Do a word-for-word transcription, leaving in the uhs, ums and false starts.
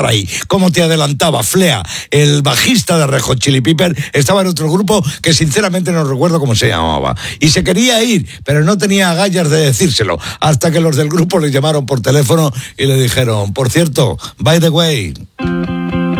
estar ahí. Como te adelantaba, Flea, el bajista de Red Hot Chili Peppers, estaba en otro grupo que sinceramente no recuerdo cómo se llamaba. Y se quería ir, pero no tenía agallas de decírselo, hasta que los del grupo le llamaron por teléfono y le dijeron, por cierto, by the way...